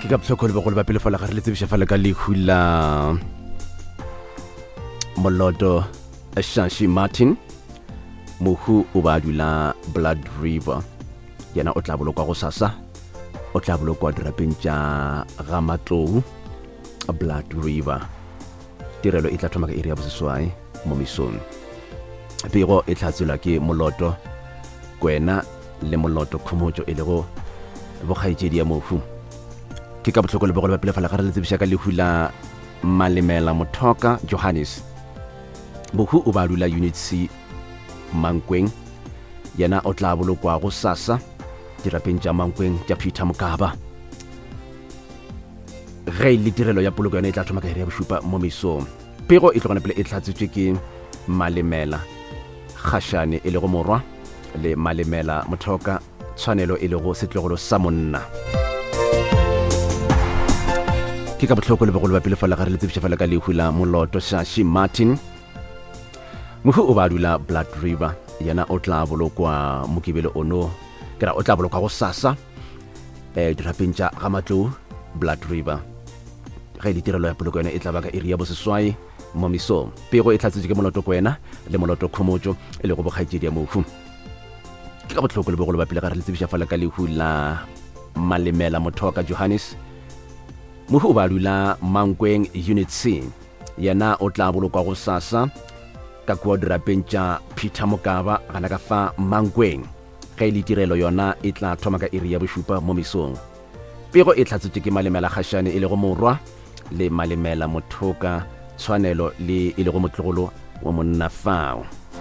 ke ka botlhoko le bogolo ba pele fa la ga re le tsebiša fa le ka lehula moloto Shashi Martin mohu o ba dula Blood River yena o tla bolokwa go sasa o tla bolokwa dirapeng tša Gamatlou Blood River tirelo e tla thoma ka iri ya boseswai mo mesong pego e tlatswela ke moloto kwena le moloto khomotso e lego bokgaetšedi ya mohu ke ka botlhoko le bogolo ba pele fa la ga re le tsebiša ka lehula Malemela Mothoka Johannes mohu o ba dula Unit C Mankweng yena o tla bolokwa go sasa dirapeng tša Mankweng tša Peter Mokaba ge le tirelo ya poloko yona e tla thoma ka iri ya bošupa mo mesong pego e tlogana pele e tlatsitswe ke Malemela Khashane e lego morwa le Malemela Mothoka tshwanelo e lego setlogolo sa monna ke ka botlhoko le bogolo ba pele fa la ga re le tsebiša fa le ka lehula moloto Shashi Martin mohu o ba dula Blood River yena o tla bolokwa mokebele ono ke ra o tla bolokwa go sasa dirapeng tša Gamatlou Blood River ge ditirelo ya poloko yona e tla ba ka iri ya boseswai mo mesong pego e tlatsitswe ke moloto kwena le moloto khomotso e le go bokgaetšedi ya mohu ke ka botlhoko le bogolo ba pele ga re le tsebiša fa le ka lehula Malemela Mothoka Johannes mohu o ba dula Mankweng Unit C yena o tla bolokwa go sasa ka kua dirapeng tša Peter Mokaba gana ka fa Mankweng ge le tirelo yona e tla thoma ka iri ya bošupa mo mesong pego e tlatsitswe ke Malemela Khashane e lego morwa le Malemela Mothoka tshwanelo le e lego motlogolo wa monna fao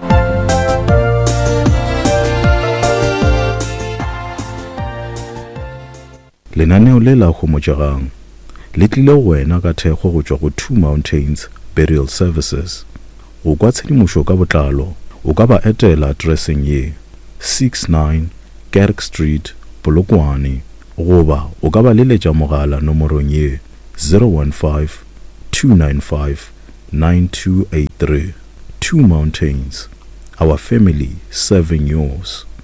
lenaneo le la homotšegang le tlile go wena ka thekgo go tšwa go Two Mountains Burial Services go kwa tshedimošo ka botlalo o ka ba etela addresseng ye 69 Kerk Street Polokwane goba o ka ba leletša mogala nomorong ye 015 295 9283 Two Mountains, our family serving yours.